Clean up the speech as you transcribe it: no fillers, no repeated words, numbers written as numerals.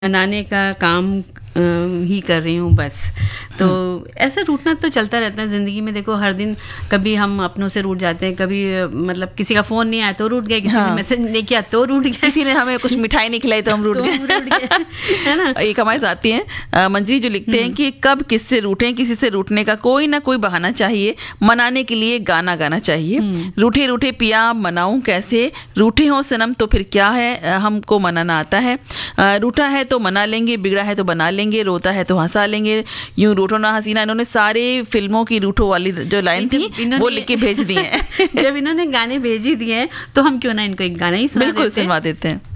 बनाने का काम ही कर रही हूँ बस। तो ऐसा रूठना तो चलता रहता है ज़िंदगी में। देखो हर दिन कभी हम अपनों से रूठ जाते हैं, कभी मतलब किसी का फ़ोन नहीं आया तो रूठ गए, किसी ने मैसेज नहीं किया तो रूठ गए, किसी ने हमें कुछ मिठाई नहीं खिलाई तो हम रूठ गए, है ना। एक हमारे साथी हैं मंजी जो लिखते हैं कि कब किससे रूठें, किसी से रूठने का कोई ना कोई बहाना चाहिए, मनाने के लिए गाना गाना चाहिए। रूठे रूठे पिया मनाऊं कैसे, रूठे हो सनम तो फिर क्या है, हमको मनाना आता है। रूठा है तो मना लेंगे, बिगड़ा है तो बना लेंगे, रोता है तो हंसा लेंगे, यूं रूठो ना हसीना। इन्होंने सारे फिल्मों की रूठो वाली जो लाइन थी वो लिख के भेज दी है। जब इन्होंने गाने भेज ही दिए हैं तो हम क्यों ना इनको एक गाना ही सुना बिल्कुल सुनवा देते हैं।